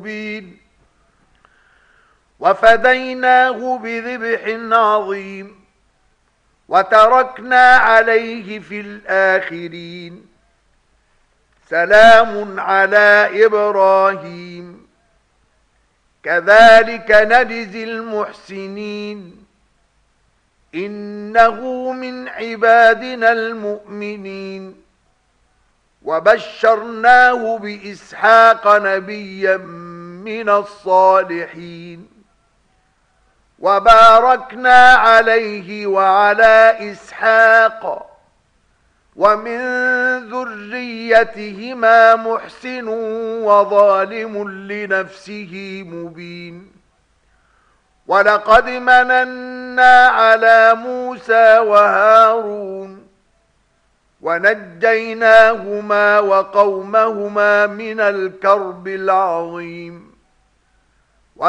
مبين وفديناه بذبح عظيم وتركنا عليه في الآخرين سلام على إبراهيم كذلك نجزي المحسنين إنه من عبادنا المؤمنين وبشرناه بإسحاق نبيا من الصالحين وباركنا عليه وعلى إسحاق ومن ذريتهما محسن وظالم لنفسه مبين ولقد مننا على موسى وهارون ونجيناهما وقومهما من الكرب العظيم